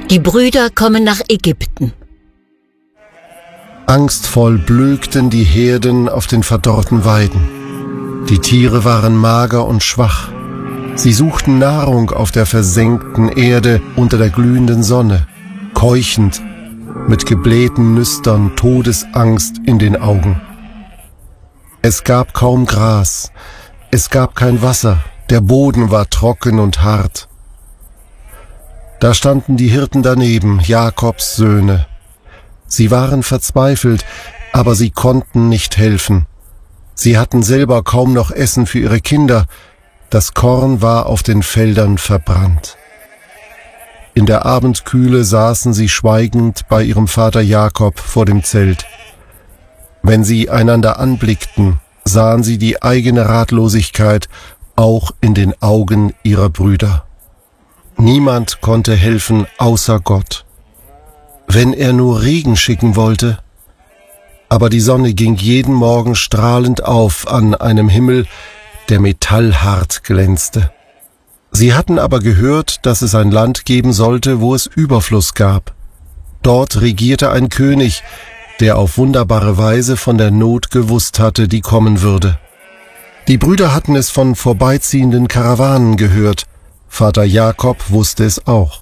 Die Brüder kommen nach Ägypten. Angstvoll blökten die Herden auf den verdorrten Weiden. Die Tiere waren mager und schwach. Sie suchten Nahrung auf der versenkten Erde unter der glühenden Sonne, keuchend, mit geblähten Nüstern, Todesangst in den Augen. Es gab kaum Gras, es gab kein Wasser, der Boden war trocken und hart. Da standen die Hirten daneben, Jakobs Söhne. Sie waren verzweifelt, aber sie konnten nicht helfen. Sie hatten selber kaum noch Essen für ihre Kinder. Das Korn war auf den Feldern verbrannt. In der Abendkühle saßen sie schweigend bei ihrem Vater Jakob vor dem Zelt. Wenn sie einander anblickten, sahen sie die eigene Ratlosigkeit auch in den Augen ihrer Brüder. Niemand konnte helfen außer Gott. Wenn er nur Regen schicken wollte. Aber die Sonne ging jeden Morgen strahlend auf an einem Himmel, der metallhart glänzte. Sie hatten aber gehört, dass es ein Land geben sollte, wo es Überfluss gab. Dort regierte ein König, der auf wunderbare Weise von der Not gewusst hatte, die kommen würde. Die Brüder hatten es von vorbeiziehenden Karawanen gehört. Vater Jakob wusste es auch.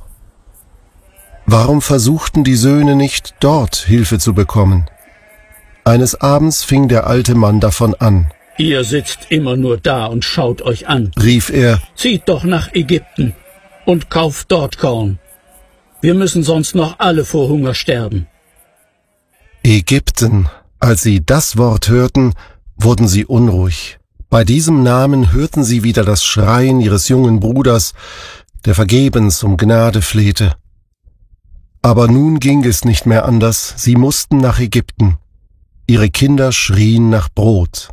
Warum versuchten die Söhne nicht, dort Hilfe zu bekommen? Eines Abends fing der alte Mann davon an. »Ihr sitzt immer nur da und schaut euch an«, rief er. »Zieht doch nach Ägypten und kauft dort Korn. Wir müssen sonst noch alle vor Hunger sterben.« Ägypten. Als sie das Wort hörten, wurden sie unruhig. Bei diesem Namen hörten sie wieder das Schreien ihres jungen Bruders, der vergebens um Gnade flehte. Aber nun ging es nicht mehr anders, sie mussten nach Ägypten. Ihre Kinder schrien nach Brot.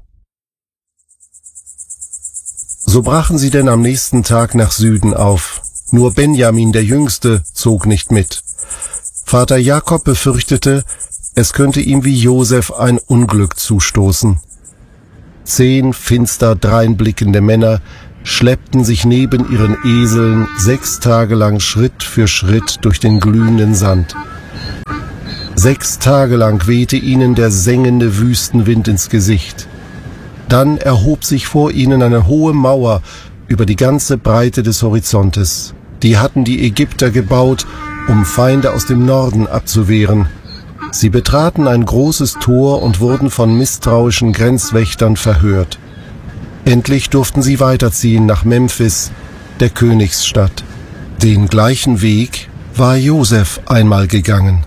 So brachen sie denn am nächsten Tag nach Süden auf. Nur Benjamin, der Jüngste, zog nicht mit. Vater Jakob befürchtete, es könnte ihm wie Josef ein Unglück zustoßen. 10 finster dreinblickende Männer schleppten sich neben ihren Eseln 6 Tage lang Schritt für Schritt durch den glühenden Sand. 6 Tage lang wehte ihnen der sengende Wüstenwind ins Gesicht. Dann erhob sich vor ihnen eine hohe Mauer über die ganze Breite des Horizontes. Die hatten die Ägypter gebaut, um Feinde aus dem Norden abzuwehren. Sie betraten ein großes Tor und wurden von misstrauischen Grenzwächtern verhört. Endlich durften sie weiterziehen nach Memphis, der Königsstadt. Den gleichen Weg war Josef einmal gegangen.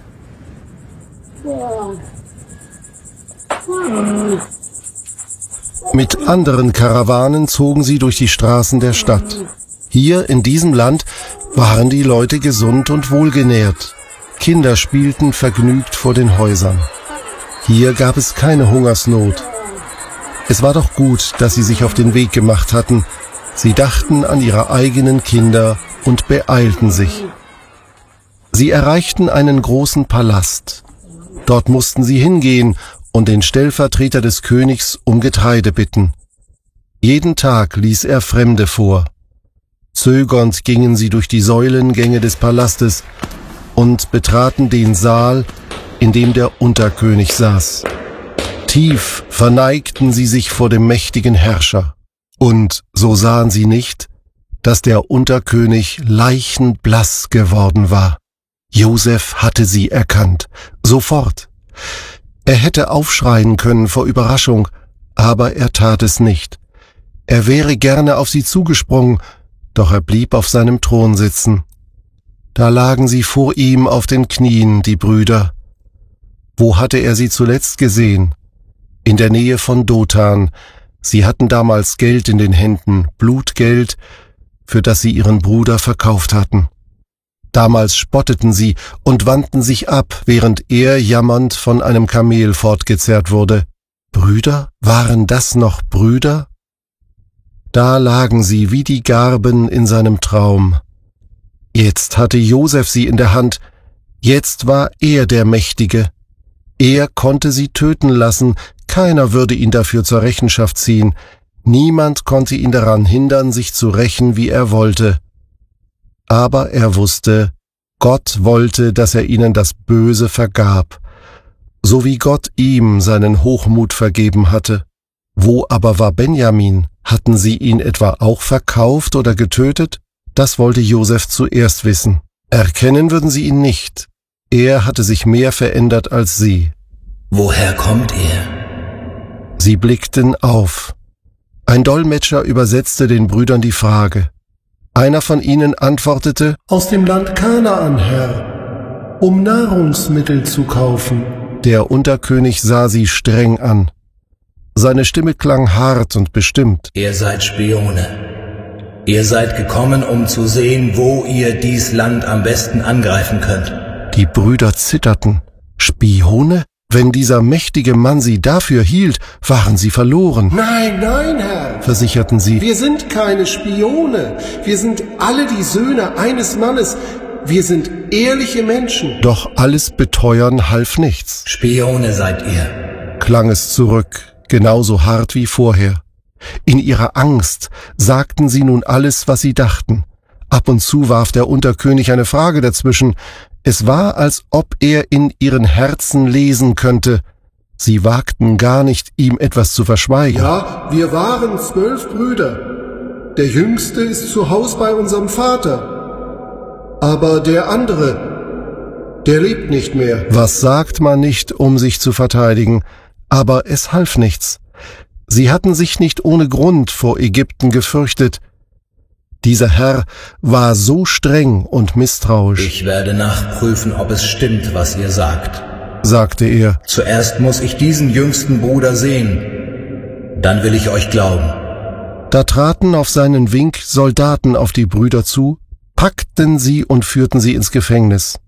Mit anderen Karawanen zogen sie durch die Straßen der Stadt. Hier in diesem Land waren die Leute gesund und wohlgenährt. Kinder spielten vergnügt vor den Häusern. Hier gab es keine Hungersnot. Es war doch gut, dass sie sich auf den Weg gemacht hatten. Sie dachten an ihre eigenen Kinder und beeilten sich. Sie erreichten einen großen Palast. Dort mussten sie hingehen und den Stellvertreter des Königs um Getreide bitten. Jeden Tag ließ er Fremde vor. Zögernd gingen sie durch die Säulengänge des Palastes und betraten den Saal, in dem der Unterkönig saß. Tief verneigten sie sich vor dem mächtigen Herrscher. Und so sahen sie nicht, dass der Unterkönig leichenblass geworden war. Josef hatte sie erkannt, sofort. Er hätte aufschreien können vor Überraschung, aber er tat es nicht. Er wäre gerne auf sie zugesprungen, doch er blieb auf seinem Thron sitzen. Da lagen sie vor ihm auf den Knien, die Brüder. Wo hatte er sie zuletzt gesehen? In der Nähe von Dothan. Sie hatten damals Geld in den Händen, Blutgeld, für das sie ihren Bruder verkauft hatten. Damals spotteten sie und wandten sich ab, während er jammernd von einem Kamel fortgezerrt wurde. Brüder? Waren das noch Brüder? Da lagen sie wie die Garben in seinem Traum. Jetzt hatte Josef sie in der Hand, jetzt war er der Mächtige. Er konnte sie töten lassen, keiner würde ihn dafür zur Rechenschaft ziehen, niemand konnte ihn daran hindern, sich zu rächen, wie er wollte. Aber er wusste, Gott wollte, dass er ihnen das Böse vergab, so wie Gott ihm seinen Hochmut vergeben hatte. Wo aber war Benjamin? Hatten sie ihn etwa auch verkauft oder getötet? Das wollte Josef zuerst wissen. Erkennen würden sie ihn nicht. Er hatte sich mehr verändert als sie. Woher kommt ihr? Sie blickten auf. Ein Dolmetscher übersetzte den Brüdern die Frage. Einer von ihnen antwortete: Aus dem Land Kanaan, Herr, um Nahrungsmittel zu kaufen. Der Unterkönig sah sie streng an. Seine Stimme klang hart und bestimmt. Ihr seid Spione. Ihr seid gekommen, um zu sehen, wo ihr dies Land am besten angreifen könnt. Die Brüder zitterten. Spione? Wenn dieser mächtige Mann sie dafür hielt, waren sie verloren. Nein, nein, Herr, versicherten sie. Wir sind keine Spione. Wir sind alle die Söhne eines Mannes. Wir sind ehrliche Menschen. Doch alles Beteuern half nichts. Spione seid ihr, klang es zurück, genauso hart wie vorher. In ihrer Angst sagten sie nun alles, was sie dachten. Ab und zu warf der Unterkönig eine Frage dazwischen. Es war, als ob er in ihren Herzen lesen könnte. Sie wagten gar nicht, ihm etwas zu verschweigen. Ja, wir waren 12 Brüder. Der Jüngste ist zu Haus bei unserem Vater. Aber der andere, der lebt nicht mehr. Was sagt man nicht, um sich zu verteidigen? Aber es half nichts. Sie hatten sich nicht ohne Grund vor Ägypten gefürchtet. Dieser Herr war so streng und misstrauisch. Ich werde nachprüfen, ob es stimmt, was ihr sagt, sagte er. Zuerst muss ich diesen jüngsten Bruder sehen, dann will ich euch glauben. Da traten auf seinen Wink Soldaten auf die Brüder zu, packten sie und führten sie ins Gefängnis.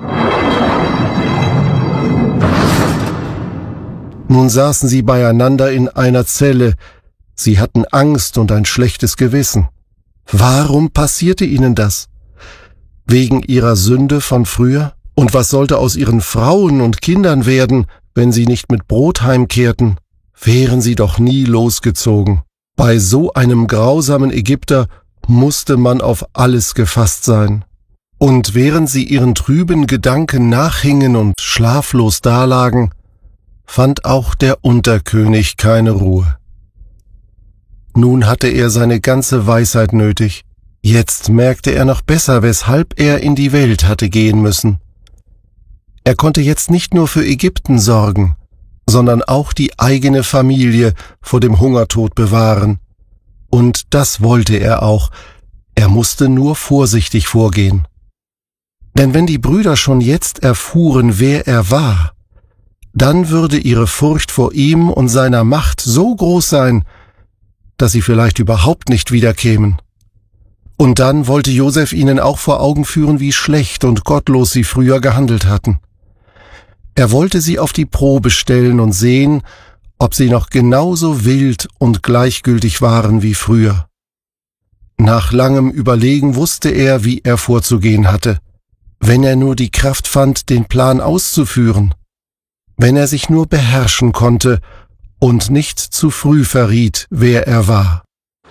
Nun saßen sie beieinander in einer Zelle. Sie hatten Angst und ein schlechtes Gewissen. Warum passierte ihnen das? Wegen ihrer Sünde von früher? Und was sollte aus ihren Frauen und Kindern werden, wenn sie nicht mit Brot heimkehrten? Wären sie doch nie losgezogen. Bei so einem grausamen Ägypter musste man auf alles gefasst sein. Und während sie ihren trüben Gedanken nachhingen und schlaflos dalagen, fand auch der Unterkönig keine Ruhe. Nun hatte er seine ganze Weisheit nötig. Jetzt merkte er noch besser, weshalb er in die Welt hatte gehen müssen. Er konnte jetzt nicht nur für Ägypten sorgen, sondern auch die eigene Familie vor dem Hungertod bewahren. Und das wollte er auch. Er musste nur vorsichtig vorgehen. Denn wenn die Brüder schon jetzt erfuhren, wer er war, dann würde ihre Furcht vor ihm und seiner Macht so groß sein, dass sie vielleicht überhaupt nicht wiederkämen. Und dann wollte Josef ihnen auch vor Augen führen, wie schlecht und gottlos sie früher gehandelt hatten. Er wollte sie auf die Probe stellen und sehen, ob sie noch genauso wild und gleichgültig waren wie früher. Nach langem Überlegen wusste er, wie er vorzugehen hatte, wenn er nur die Kraft fand, den Plan auszuführen, wenn er sich nur beherrschen konnte und nicht zu früh verriet, wer er war.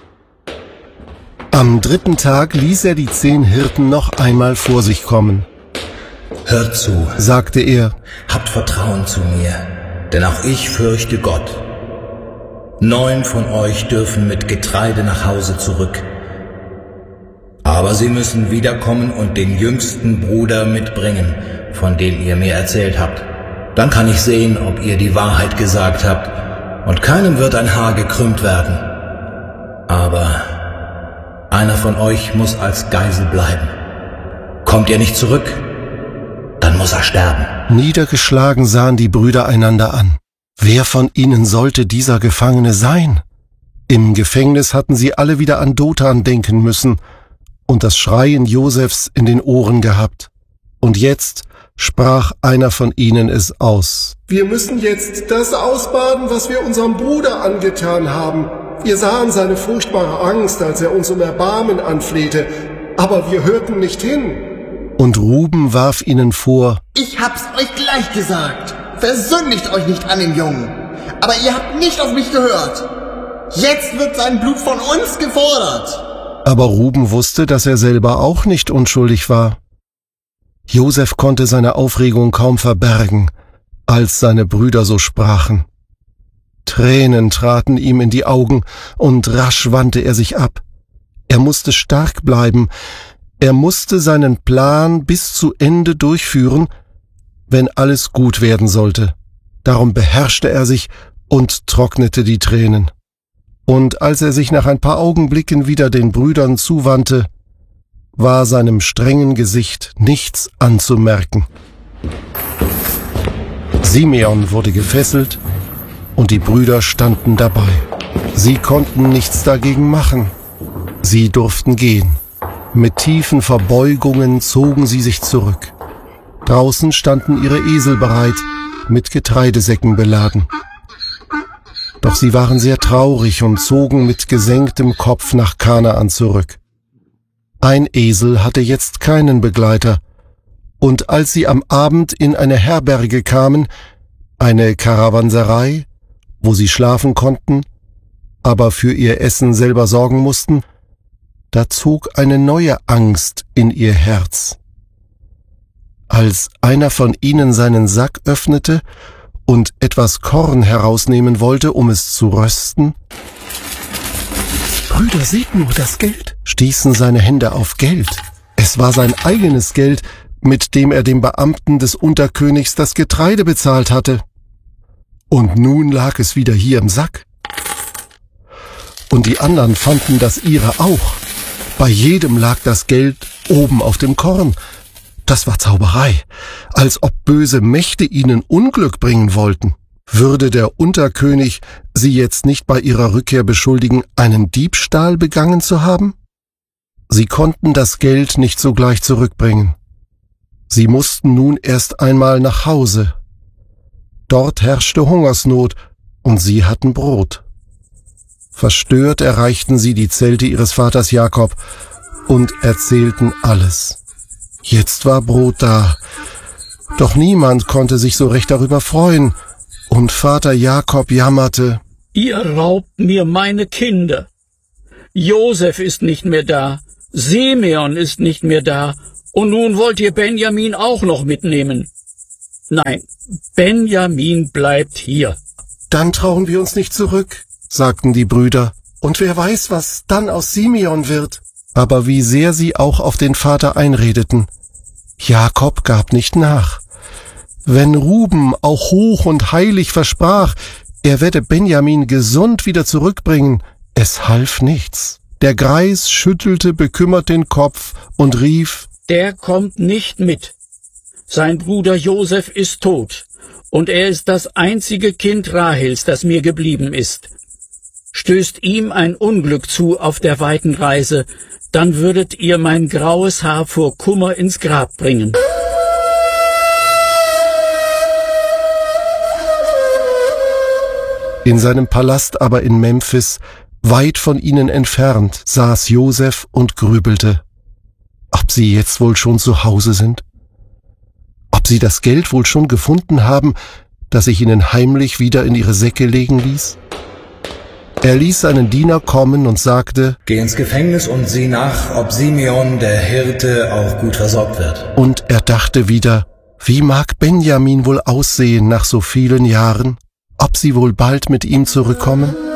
Am 3. Tag ließ er die 10 Hirten noch einmal vor sich kommen. Hört zu, sagte er, habt Vertrauen zu mir, denn auch ich fürchte Gott. 9 von euch dürfen mit Getreide nach Hause zurück. Aber sie müssen wiederkommen und den jüngsten Bruder mitbringen, von dem ihr mir erzählt habt. Dann kann ich sehen, ob ihr die Wahrheit gesagt habt, und keinem wird ein Haar gekrümmt werden. Aber einer von euch muss als Geisel bleiben. Kommt ihr nicht zurück, dann muss er sterben. Niedergeschlagen sahen die Brüder einander an. Wer von ihnen sollte dieser Gefangene sein? Im Gefängnis hatten sie alle wieder an Dothan denken müssen und das Schreien Josefs in den Ohren gehabt. Und jetzt sprach einer von ihnen es aus. Wir müssen jetzt das ausbaden, was wir unserem Bruder angetan haben. Wir sahen seine furchtbare Angst, als er uns um Erbarmen anflehte, aber wir hörten nicht hin. Und Ruben warf ihnen vor: Ich hab's euch gleich gesagt. Versündigt euch nicht an den Jungen. Aber ihr habt nicht auf mich gehört. Jetzt wird sein Blut von uns gefordert. Aber Ruben wusste, dass er selber auch nicht unschuldig war. Josef konnte seine Aufregung kaum verbergen, als seine Brüder so sprachen. Tränen traten ihm in die Augen, und rasch wandte er sich ab. Er musste stark bleiben, er musste seinen Plan bis zu Ende durchführen, wenn alles gut werden sollte. Darum beherrschte er sich und trocknete die Tränen. Und als er sich nach ein paar Augenblicken wieder den Brüdern zuwandte, war seinem strengen Gesicht nichts anzumerken. Simeon wurde gefesselt, und die Brüder standen dabei. Sie konnten nichts dagegen machen. Sie durften gehen. Mit tiefen Verbeugungen zogen sie sich zurück. Draußen standen ihre Esel bereit, mit Getreidesäcken beladen. Doch sie waren sehr traurig und zogen mit gesenktem Kopf nach Kanaan zurück. Ein Esel hatte jetzt keinen Begleiter, und als sie am Abend in eine Herberge kamen, eine Karawanserei, wo sie schlafen konnten, aber für ihr Essen selber sorgen mussten, da zog eine neue Angst in ihr Herz. Als einer von ihnen seinen Sack öffnete und etwas Korn herausnehmen wollte, um es zu rösten, »Brüder, seht nur das Geld«, stießen seine Hände auf Geld. Es war sein eigenes Geld, mit dem er dem Beamten des Unterkönigs das Getreide bezahlt hatte. Und nun lag es wieder hier im Sack. Und die anderen fanden das ihre auch. Bei jedem lag das Geld oben auf dem Korn. Das war Zauberei, als ob böse Mächte ihnen Unglück bringen wollten. Würde der Unterkönig sie jetzt nicht bei ihrer Rückkehr beschuldigen, einen Diebstahl begangen zu haben? Sie konnten das Geld nicht sogleich zurückbringen. Sie mussten nun erst einmal nach Hause. Dort herrschte Hungersnot, und sie hatten Brot. Verstört erreichten sie die Zelte ihres Vaters Jakob und erzählten alles. Jetzt war Brot da, doch niemand konnte sich so recht darüber freuen, und Vater Jakob jammerte: Ihr raubt mir meine Kinder. Josef ist nicht mehr da, Simeon ist nicht mehr da, und nun wollt ihr Benjamin auch noch mitnehmen. Nein, Benjamin bleibt hier. Dann trauen wir uns nicht zurück, sagten die Brüder, und wer weiß, was dann aus Simeon wird. Aber wie sehr sie auch auf den Vater einredeten, Jakob gab nicht nach. Wenn Ruben auch hoch und heilig versprach, er werde Benjamin gesund wieder zurückbringen, es half nichts. Der Greis schüttelte bekümmert den Kopf und rief: Der kommt nicht mit. Sein Bruder Josef ist tot, und er ist das einzige Kind Rahels, das mir geblieben ist. Stößt ihm ein Unglück zu auf der weiten Reise, dann würdet ihr mein graues Haar vor Kummer ins Grab bringen. In seinem Palast aber in Memphis, weit von ihnen entfernt, saß Josef und grübelte, ob sie jetzt wohl schon zu Hause sind, ob sie das Geld wohl schon gefunden haben, das ich ihnen heimlich wieder in ihre Säcke legen ließ. Er ließ seinen Diener kommen und sagte: Geh ins Gefängnis und sieh nach, ob Simeon, der Hirte, auch gut versorgt wird. Und er dachte wieder, wie mag Benjamin wohl aussehen nach so vielen Jahren? Ob sie wohl bald mit ihm zurückkommen?